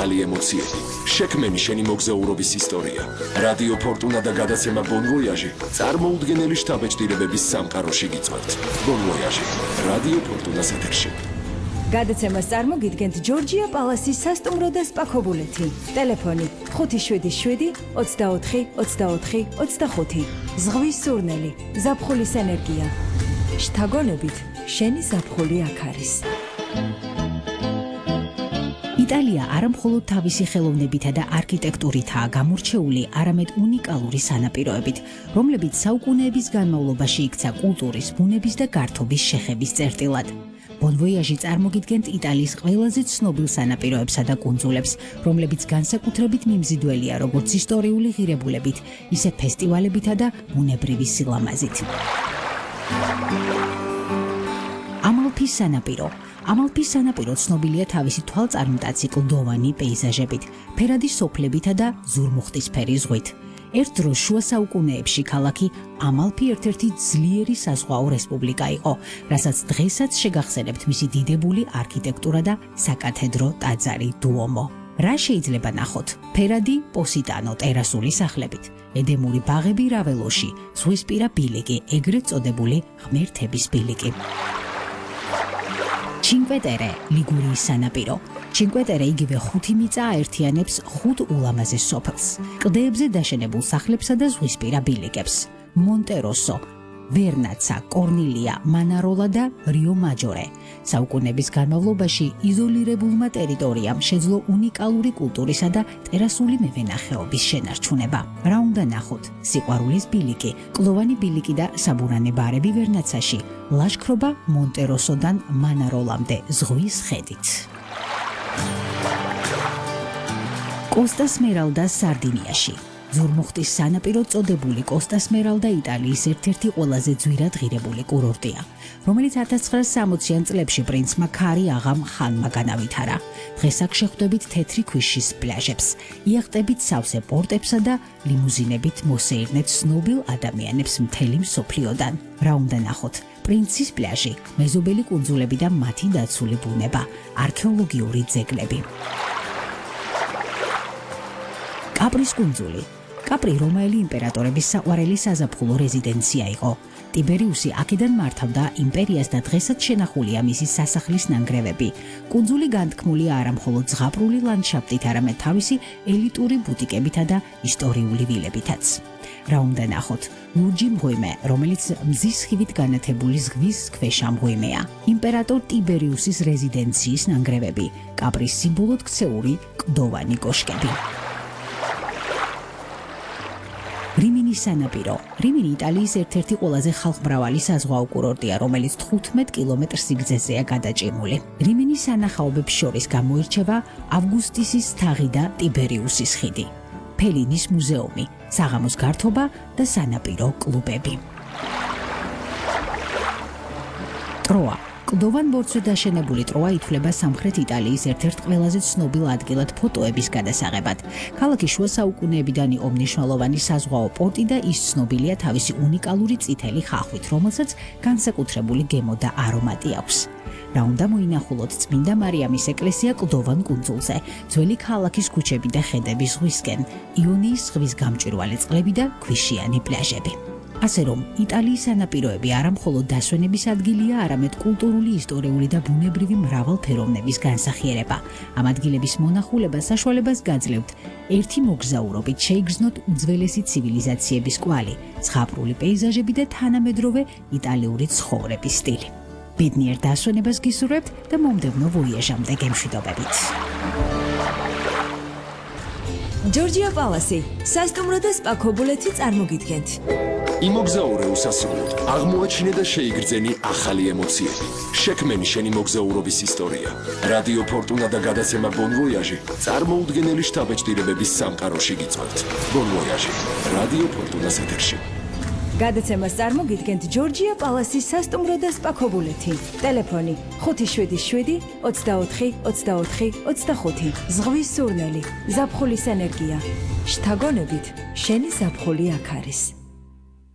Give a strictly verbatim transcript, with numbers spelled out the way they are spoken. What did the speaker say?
ახალი ემოციები. შექმენი შენი მოგზაურობის ისტორია. რადიო ფორტუნა და გადაცემა Bon Voyage წარმოუდგენელი შთაბეჭდილებების სამყაროში გიწვევთ. Bon Voyage რადიო ფორტუნას ეთერში. გადაცემას წარმოგიდგენთ ჯორჯია პალასის სასტუმრო და სპა ქობულეთი. ტელეფონი ხუთი შვიდი შვიდი ოცდაოთხი ოცდაოთხი ოცდახუთი. ზღვის სურნელი, ზაფხულის ენერგია. შთაგონებით, შენი ზაფხული აქ არის. იტალია არა მხოლოდ თავისი ხელოვნებითა და არქიტექტურითაა გამორჩეული, არამედ უნიკალური სანაპიროებით, რომლებიც საუკუნეების განმავლობაში იქცა კულტურის, ბუნების და გართობის შეხების წერტილად. Bon Voyage წარმოგიდგენთ იტალიის ყველაზე ცნობილ სანაპიროებსა და კუნძულებს, რომლებიც განსაკუთრებით მიმზიდველია როგორც ისტორიული ღირებულებით, ისე ფესტივალებითა და ბუნებრივი სილამაზით. ამალფის სანაპირო. ამალფის სანაპირო ცნობილია თავისი თვალწარმტაცი კლდოვანი პეიზაჟებით, ფერადი სოფლებითა და ზურმუხტისფერი ზღვით. ერთ დროს შუა საუკუნეებში ქალაქი ამალფი ერთ-ერთი ძლიერი საზღვაო რესპუბლიკა იყო, რასაც დღესაც შეგახსენებთ მისი დიდებული არქიტექტურა და საკათედრო ტაძარი დუომო. რა შეიძლება ნახოთ? ფერადი პოსიტანო ტერასული სახლებით, ედემური ბაღები რაველოში, ზღვისპირა ბილიკი, ეგრეთ წოდებული ღმერთების ბილიკი. Cinque Terre, ლიგურიის სანაპირო. Cinque Terre იგივე ხუთი მიწა აერთიანებს ხუთ ულამაზეს სოფელს, კლდეებზე დაშენებულ სახლებსა და ზღვისპირა ბილიკებს. მონტეროსო, ვერნაცა, კორნილია, მანაროლა და რიო მაჯორე. საუკუნების განმავლობაში იზოლირებულმა ტერიტორიამ შეძლო უნიკალური კულტურისა და ტერასული მევენახეობის შენარჩუნება. რა უნდა ნახოთ? სიყვარულის ბილიკი, კლდოვანი ბილიკი და საბურანე ბარები ვერნაცაში, ლაშქრობა მონტეროსოდან მანაროლამდე ზღვის ხედით. კოსტა სმერალდა სარდინიაში. ზურმუხტის სანაპირო წოდებული კოსტა სმერალდა იტალიის ერთ-ერთი ყველაზე ძვირად ღირებული კურორტია, რომელიც ათას ცხრაასი სამოციან წლებში პრინცმა ქარი აღამ ხანმა განავითარა. დღეს აქ შეხვდებით თეთრი ქვიშის პლაჟებს, იახტებით სავსე პორტებსა და ლიმუზინებით მოსეირნეთ ცნობილ ადამიანებს მთელი მსოფლიოდან. რა უნდა ნახოთ? პრინცის პლაჟი, მეზობელი კუნძულები და მათი დაცული ბუნება, არქეოლოგიური ძეგლები. კაპრის კუნძული. კაპრი რომაელი იმპერატორების საყვარელი საზაფხულო რეზიდენცია იყო. ტიბერიუსი აქედან მართავდა იმპერიას და დღესაც შენახულია მისი სასახლის ნანგრევები. კუნძული განთქმულია არა მხოლოდ ზღაპრული ლანდშაფტით, არამედ თავისი ელიტური ბუტიკებითა და ისტორიული ვილებითაც. რა უნდა ნახოთ? ლურჯი მღვიმე, რომელიც მზის ხივით განათებული ზღვის ქვეშა მღვიმეა. იმპერატორ ტიბერიუსის რეზიდენციის ნანგრევები, კაპრის სიმბოლოდ ქცეული კლდოვანი კოშკები. რიმინის სანაპირო. რიმინი იტალიის ერთ-ერთი ყველაზე ხალხმრავალი საზღვაო კურორტია, რომელიც თხუთმეტ კილომეტრ სიგრძეზეა გადაჭიმული. რიმინის სანახაობებს შორის გამოირჩევა ავგუსტისის თაღი და ტიბერიუსის ხიდი, ფელინის მუზეუმი, საღამოს გართობა და სანაპირო კლუბები. ტროა. კლდოვან ბორცვზე დაშენებული ტროა ითვლება სამხრეთ იტალიის ერთ-ერთ ყველაზე ცნობილ ადგილად ფოტოების გადასაღებად. ქალაქი შუა საუკუნეებიდანი ომნიშნულოვანი საზღვაო პორტი და ის ცნობილია თავისი უნიკალური წითელი ხახვით, რომელსაც განსაკუთრებული გემო და არომატი აქვს. რა უნდა მოინახულოთ? წმინდა მარიამის ეკლესია კლდოვან კუნძულზე, ძველი ქალაქის ქუჩები და ხედები ზღვისკენ, იონიის ზღვის გამჭვირვალე წყლები და ქვიშიანი პლაჟები. ასე რომ, იტალიის სანაპიროები არა მხოლოდ დასვენების ადგილია, არამედ კულტურული, ისტორიული და ბუნებრივი მრავალფეროვნების განსახიერება. ამ ადგილების მონახულება საშუალებას გაძლევთ ერთი მოგზაურობით შეიგრძნოთ უძველესი ცივილიზაციების კვალი, ზღაპრული პეიზაჟები და თანამედროვე იტალიური ცხოვრების სტილი. ბედნიერ დასვენებას გისურვებთ და მომდევნო ვოიაჟამდე გემშვიდობებით. ჯორჯია პალასი, სასტუმრო და სპა ქობულეთი წარმოგიდგენთ. იმოგზაურე უსასრულოდ, აღმოაჩინე და შეიგრძენი ახალი ემოციები. შექმენი შენი მოგზაურობის ისტორია. რადიო ფორტუნა და გადაცემა Bon Voyage წარმოუდგენელი შთაბეჭდილებების სამყაროში გიწვევთ. Bon Voyage რადიო ფორტუნას ეთერში. გადაცემას წარმოგიდგენთ ჯორჯია პალასის სასტუმრო და სპა ქობულეთი. ტელეფონი ხუთი შვიდი შვიდი ოცდაოთხი ოცდაოთხი ოცდახუთი. ზღვის სურნელი, ზაფხულის ენერგია. შთაგონებით, შენი ზაფხული აქ არის.